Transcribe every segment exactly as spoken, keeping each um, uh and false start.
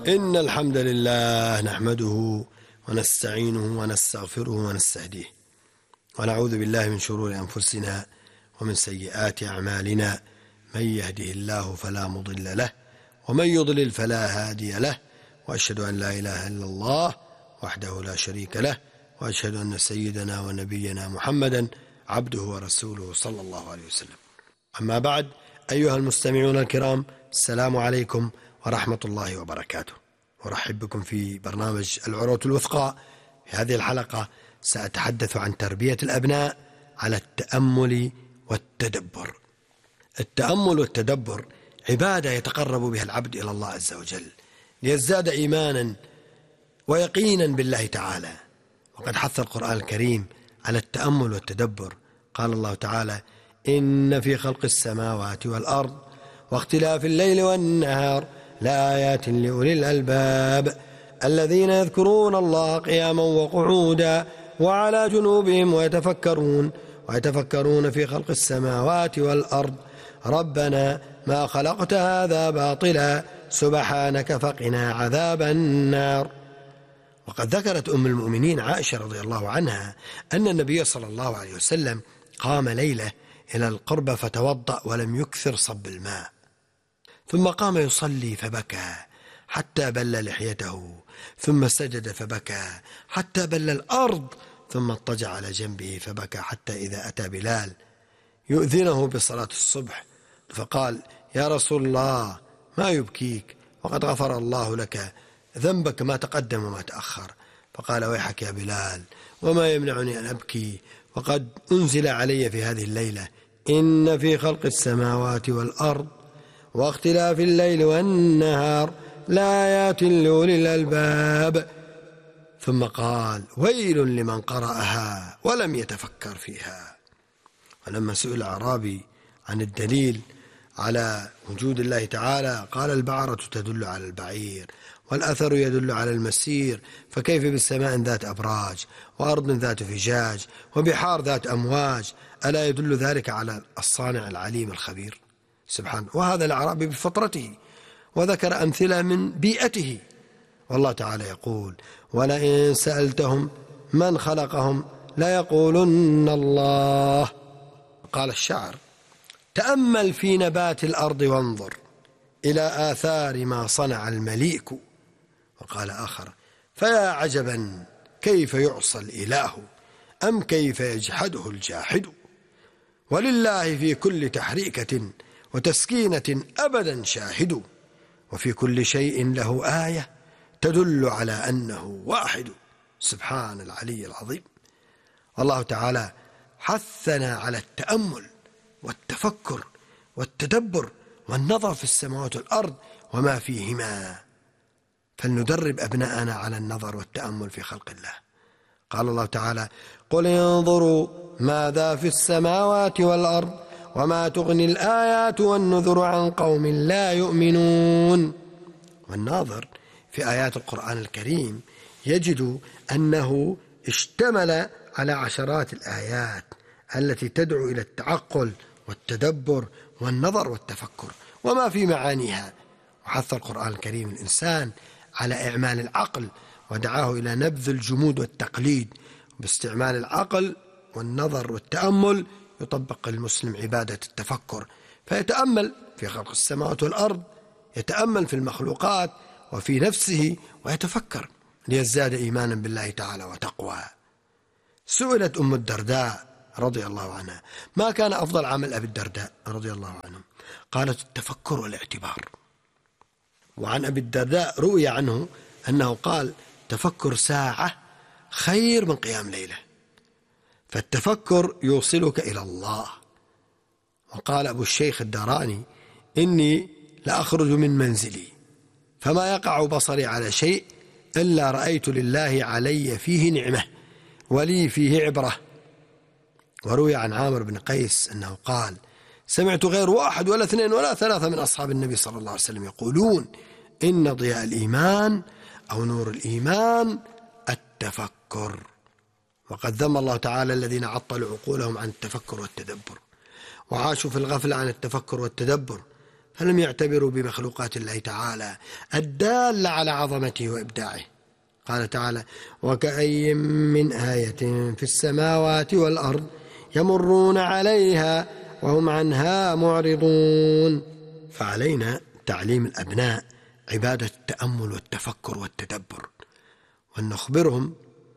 إن الحمد لله نحمده ونستعينه ونستغفره ونستهديه ونعوذ بالله من شرور أنفسنا ومن سيئات أعمالنا. من يهده الله فلا مضل له ومن يضلل فلا هادي له، وأشهد أن لا إله إلا الله وحده لا شريك له، وأشهد أن سيدنا ونبينا محمدا عبده ورسوله صلى الله عليه وسلم. أما بعد، أيها المستمعون الكرام، السلام عليكم ورحمة الله وبركاته. أرحب بكم في برنامج العروة الوثقى. في هذه الحلقة سأتحدث عن تربية الأبناء على التأمل والتدبر. التأمل والتدبر عبادة يتقرب بها العبد إلى الله عز وجل ليزداد إيمانا ويقينا بالله تعالى. وقد حث القرآن الكريم على التأمل والتدبر. قال الله تعالى: إن في خلق السماوات والأرض واختلاف الليل والنهار لآيات لأولي الألباب الذين يذكرون الله قياما وقعودا وعلى جنوبهم ويتفكرون ويتفكرون في خلق السماوات والأرض ربنا ما خلقت هذا باطلا سبحانك فقنا عذاب النار. وقد ذكرت أم المؤمنين عائشة رضي الله عنها أن النبي صلى الله عليه وسلم قام ليلة إلى القربة فتوضأ ولم يكثر صب الماء، ثم قام يصلي فبكى حتى بل لحيته، ثم سجد فبكى حتى بل الأرض، ثم اضطجع على جنبه فبكى حتى إذا أتى بلال يؤذنه بصلاة الصبح فقال: يا رسول الله، ما يبكيك وقد غفر الله لك ذنبك ما تقدم وما تأخر. فقال: ويحك يا بلال، وما يمنعني أن أبكي وقد أنزل علي في هذه الليلة إن في خلق السماوات والأرض واختلاف الليل والنهار لآيات لأولي الألباب. ثم قال: ويل لمن قرأها ولم يتفكر فيها. ولما سئل أعرابي عن الدليل على وجود الله تعالى قال: البعرة تدل على البعير، والأثر يدل على المسير، فكيف بالسماء ذات أبراج وأرض ذات فجاج وبحار ذات أمواج، ألا يدل ذلك على الصانع العليم الخبير سبحانه؟ وهذا الأعرابي بفطرته، وذكر أمثلة من بيئته. والله تعالى يقول: ولئن سألتهم من خلقهم ليقولن الله. قال الشاعر: تأمل في نبات الأرض وانظر إلى آثار ما صنع المليك. وقال آخر: فيا عجبا كيف يعصى الإله أم كيف يجحده الجاحد، ولله في كل تحريكة وتسكينة أبدا شاهد، وفي كل شيء له آية تدل على أنه واحد. سبحان العلي العظيم. والله تعالى حثنا على التأمل والتفكر والتدبر والنظر في السماوات والأرض وما فيهما، فلندرب أبناءنا على النظر والتأمل في خلق الله. قال الله تعالى: قل انظروا ماذا في السماوات والأرض وما تغني الآيات والنذر عن قوم لا يؤمنون. والناظر في آيات القرآن الكريم يجد أنه اشتمل على عشرات الآيات التي تدعو إلى التعقل والتدبر والنظر والتفكر وما في معانيها. وحث القرآن الكريم الإنسان على إعمال العقل ودعاه إلى نبذ الجمود والتقليد. باستعمال العقل والنظر والتأمل يطبق المسلم عبادة التفكر، فيتأمل في خلق السماوات والأرض، يتأمل في المخلوقات وفي نفسه ويتفكر ليزداد إيمانا بالله تعالى وتقوى. سئلت أم الدرداء رضي الله عنها: ما كان أفضل عمل أبي الدرداء رضي الله عنه؟ قالت: التفكر والاعتبار. وعن أبي الدرداء روي عنه أنه قال: تفكر ساعة خير من قيام ليلة. فالتفكر يوصلك إلى الله. وقال أبو الشيخ الداراني: إني لأخرج من منزلي فما يقع بصري على شيء إلا رأيت لله علي فيه نعمة ولي فيه عبرة. وروي عن عامر بن قيس أنه قال: سمعت غير واحد ولا اثنين ولا ثلاثة من أصحاب النبي صلى الله عليه وسلم يقولون: إن ضياء الإيمان أو نور الإيمان التفكر. وقد ذم الله تعالى الذين عطلوا عقولهم عن التفكر والتدبر وعاشوا في الغفلة عن التفكر والتدبر، فلم يعتبروا بمخلوقات الله تعالى الدالة على عظمته وإبداعه. قال تعالى: وكأي من آية في السماوات والأرض يمرون عليها وهم عنها معرضون. فعلينا تعليم الأبناء عبادة التأمل والتفكر والتدبر، وأن نخبرهم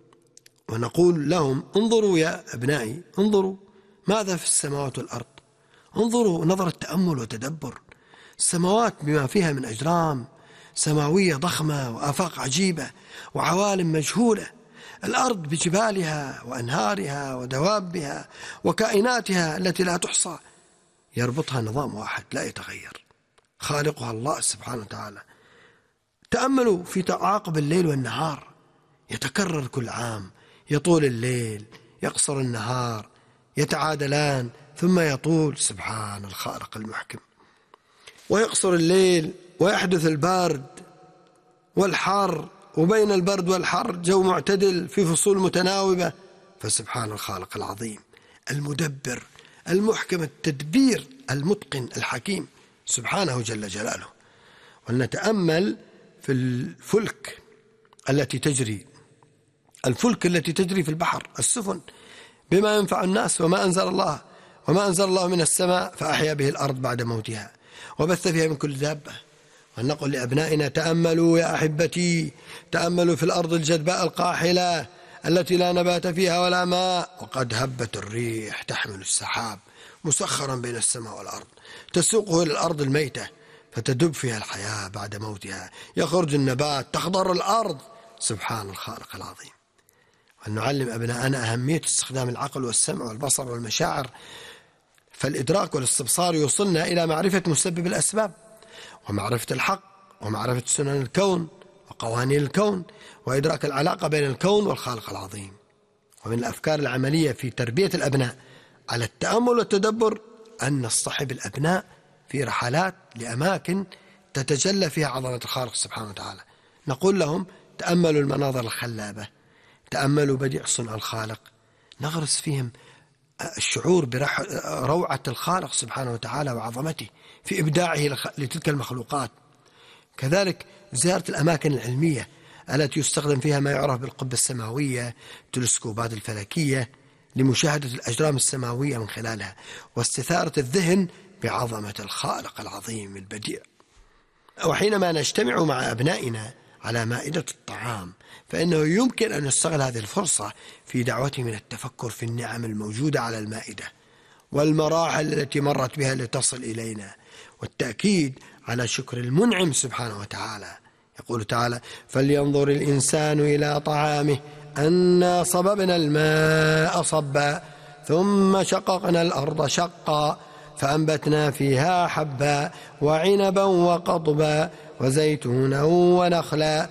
ونقول لهم: انظروا يا أبنائي، انظروا ماذا في السماوات والأرض، انظروا نظر التأمل والتدبر. السماوات بما فيها من أجرام سماوية ضخمة وآفاق عجيبة وعوالم مجهولة، الأرض بجبالها وأنهارها ودوابها وكائناتها التي لا تحصى، يربطها نظام واحد لا يتغير، خالقها الله سبحانه وتعالى. تأملوا في تعاقب الليل والنهار، يتكرر كل عام، يطول الليل يقصر النهار، يتعادلان ثم يطول، سبحان الخالق المحكم. ويقصر الليل ويحدث البرد والحر، وبين البرد والحر جو معتدل في فصول متناوبة، فسبحان الخالق العظيم المدبر المحكم التدبير المتقن الحكيم سبحانه جل جلاله. ولنتأمل في الفلك التي تجري الفلك التي تجري في البحر، السفن، بما ينفع الناس، وما أنزل الله وما أنزل الله من السماء فأحيا به الأرض بعد موتها وبث فيها من كل دابة. ونقول لأبنائنا: تأملوا يا أحبتي، تأملوا في الأرض الجدباء القاحلة التي لا نبات فيها ولا ماء، وقد هبت الريح تحمل السحاب مسخرا بين السماء والأرض تسوقه إلى الأرض الميتة فتدب فيها الحياة بعد موتها، يخرج النبات، تخضر الأرض، سبحان الخالق العظيم. وأن نعلم أبناءنا أهمية استخدام العقل والسمع والبصر والمشاعر، فالإدراك والاستبصار يوصلنا إلى معرفة مسبب الأسباب، ومعرفة الحق، ومعرفة سنن الكون وقوانين الكون، وإدراك العلاقة بين الكون والخالق العظيم. ومن الأفكار العملية في تربية الأبناء على التأمل والتدبر أن نصطحب الأبناء في رحلات لأماكن تتجلى فيها عظمة الخالق سبحانه وتعالى. نقول لهم: تأملوا المناظر الخلابة، تأملوا بديع صنع الخالق، نغرس فيهم الشعور بروعة الخالق سبحانه وتعالى وعظمته في إبداعه لتلك المخلوقات. كذلك زيارة الأماكن العلمية التي يستخدم فيها ما يعرف بالقبة السماوية، التلسكوبات الفلكية، لمشاهدة الأجرام السماوية من خلالها، واستثارة الذهن بعظمة الخالق العظيم البديع. وحينما نجتمع مع أبنائنا على مائدة الطعام فإنه يمكن أن نستغل هذه الفرصة في دعوتهم من التفكر في النعم الموجودة على المائدة والمراحل التي مرت بها لتصل إلينا، والتأكيد على شكر المنعم سبحانه وتعالى. يقول تعالى: فلينظر الإنسان إلى طعامه أنا صببنا الماء صبا ثم شققنا الأرض شقا فأنبتنا فيها حبا وعنبا وقضبا وزيتونا ونخلا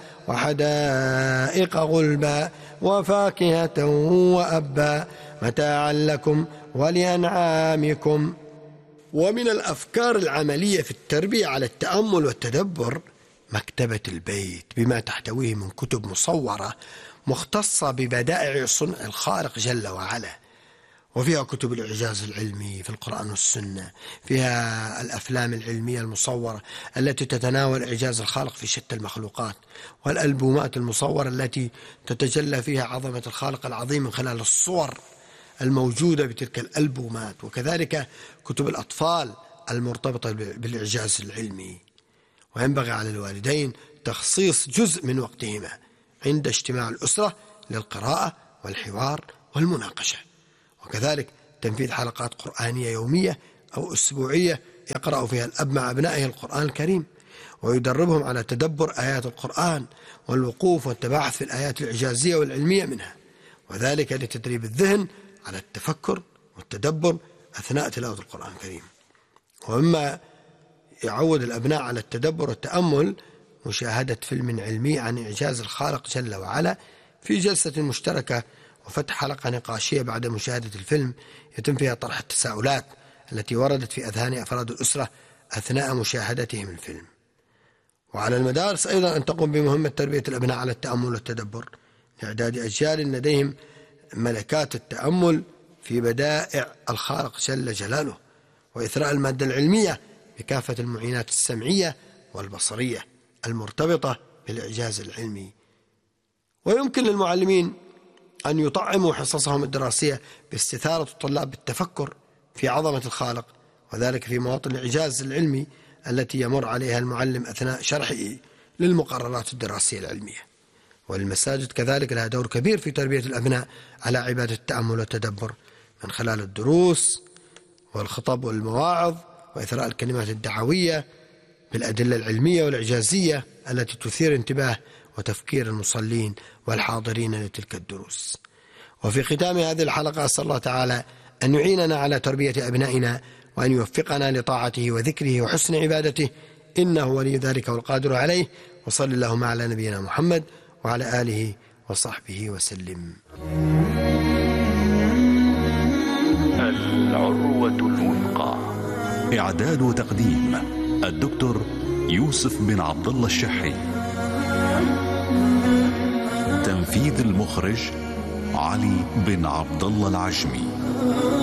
وحدائق غلبا وفاكهة وأبا متاعا لكم ولأنعامكم. ومن الأفكار العملية في التربية على التأمل والتدبر مكتبة البيت بما تحتويه من كتب مصورة مختصة ببدائع صنع الخالق جل وعلا، وفيها كتب الإعجاز العلمي في القرآن والسنة، فيها الأفلام العلمية المصورة التي تتناول إعجاز الخالق في شتى المخلوقات، والألبومات المصورة التي تتجلى فيها عظمة الخالق العظيم من خلال الصور الموجودة بتلك الألبومات، وكذلك كتب الأطفال المرتبطة بالإعجاز العلمي. وينبغي على الوالدين تخصيص جزء من وقتهما عند اجتماع الأسرة للقراءة والحوار والمناقشة، وكذلك تنفيذ حلقات قرآنية يومية أو أسبوعية يقرأ فيها الأب مع أبنائه القرآن الكريم، ويدربهم على تدبر آيات القرآن والوقوف والتباحث في الآيات الإعجازية والعلمية منها، وذلك لتدريب الذهن على التفكر والتدبر أثناء تلاوة القرآن الكريم. ومما يعود الأبناء على التدبر والتأمل مشاهدة فيلم علمي عن إعجاز الخالق جل وعلا في جلسة مشتركة، وفتح حلقة نقاشية بعد مشاهدة الفيلم يتم فيها طرح التساؤلات التي وردت في أذهان أفراد الأسرة أثناء مشاهدتهم الفيلم. وعلى المدارس أيضا أن تقوم بمهمة تربية الأبناء على التأمل والتدبر لإعداد أجيال لديهم ملكات التأمل في بدائع الخالق جل جلاله، وإثراء المادة العلمية بكافة المعينات السمعية والبصرية المرتبطة بالإعجاز العلمي. ويمكن للمعلمين أن يطعموا حصصهم الدراسية باستثارة الطلاب بالتفكر في عظمة الخالق، وذلك في مواطن الإعجاز العلمي التي يمر عليها المعلم أثناء شرحه للمقررات الدراسية العلمية. والمساجد كذلك لها دور كبير في تربية الأبناء على عبادة التأمل والتدبر من خلال الدروس والخطب والمواعظ وإثراء الكلمات الدعوية بالأدلة العلمية والإعجازية التي تثير انتباه وتفكير المصلين والحاضرين لتلك الدروس. وفي ختام هذه الحلقة أسأل الله تعالى أن يعيننا على تربية أبنائنا وأن يوفقنا لطاعته وذكره وحسن عبادته، إنه ولي ذلك والقادر عليه. وصلى اللهم على نبينا محمد وعلى آله وصحبه وسلم. العروة الوثقى. إعداد وتقديم الدكتور يوسف بن عبد الله الشحي. تنفيذ المخرج علي بن عبد الله العجمي.